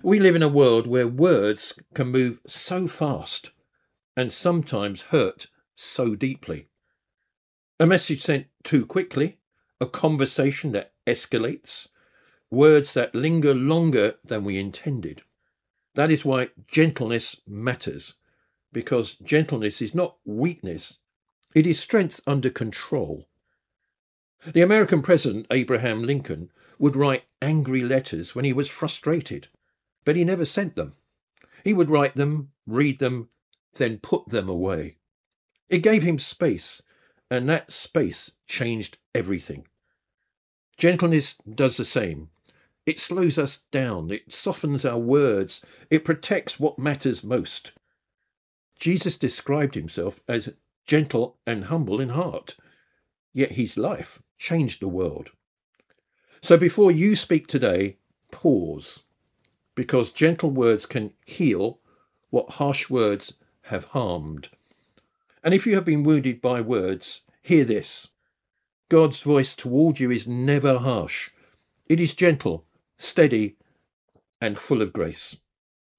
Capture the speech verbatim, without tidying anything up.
We live in a world where words can move so fast and sometimes hurt so deeply. A message sent too quickly, a conversation that escalates, words that linger longer than we intended. That is why gentleness matters, because gentleness is not weakness, it is strength under control. The American president, Abraham Lincoln, would write angry letters when he was frustrated, but he never sent them. He would write them, read them, then put them away. It gave him space, and that space changed everything. Gentleness does the same. It slows us down, it softens our words, it protects what matters most. Jesus described himself as gentle and humble in heart, yet his life changed the world. So before you speak today, pause, because gentle words can heal what harsh words have harmed. And if you have been wounded by words, hear this. God's voice toward you is never harsh. It is gentle, steady, and full of grace.